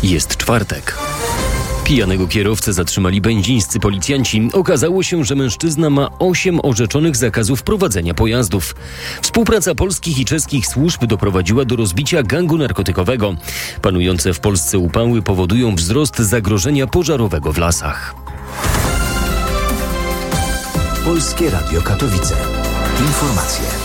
Jest czwartek. Pijanego kierowcę zatrzymali będzińscy policjanci. Okazało się, że mężczyzna ma 8 orzeczonych zakazów prowadzenia pojazdów. Współpraca polskich i czeskich służb doprowadziła do rozbicia gangu narkotykowego. Panujące w Polsce upały powodują wzrost zagrożenia pożarowego w lasach. Polskie Radio Katowice. Informacje.